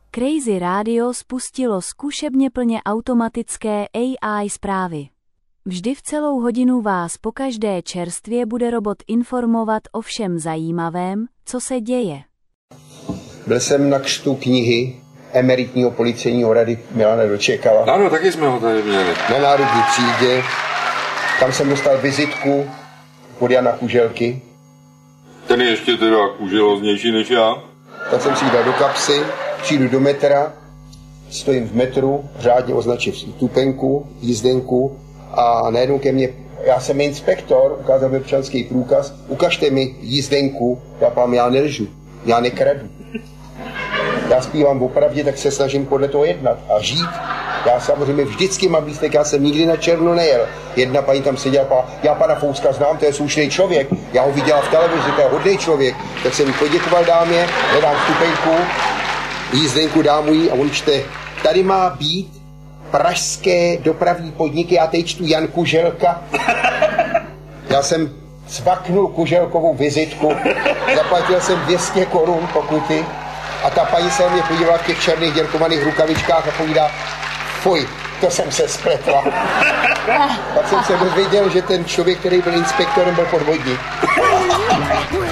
Crazy Radio spustilo zkušebně plně automatické AI zprávy. Vždy v celou hodinu vás pokaždé čerstvě bude robot informovat o všem zajímavém, co se děje. Byl jsem na křtu knihy emeritního policejního rady Milana Dočekala. Ano, taky jsme ho tady měli. Na Národní třídě. Tam jsem dostal vizitku od Jana Kuželky. Ten je ještě teda kuželoznější než já. Tak jsem si ji dal do kapsy, přijdu do metra, stojím v metru, řádně označím stupenku, jízdenku a najednou ke mně, já jsem inspektor, ukázal mi občanský průkaz, ukažte mi jízdenku, já nelžu, já nekradu. Já zpívám opravdě, tak se snažím podle toho jednat a žít. Já samozřejmě vždycky mám lístek, já jsem nikdy na černo nejel. Jedna paní tam seděla, já pana Fouska znám, to je slušný člověk, já ho viděla v televizi, to je hodný člověk. Tak jsem jí poděkoval dámě, nedám stupenku, jízdenku dámu jí a on čte, tady má být pražské dopravní podniky, já teď čtu Jan Kuželka. Já jsem cvaknul Kuželkovou vizitku, zaplatil jsem 200 korun pokuty a ta paní se na mě podívala v těch černých děrkovaných rukavičkách a povídá, fuj, to jsem se spletla. Pak jsem se dozvěděl, že ten člověk, který byl inspektorem, byl podvodník.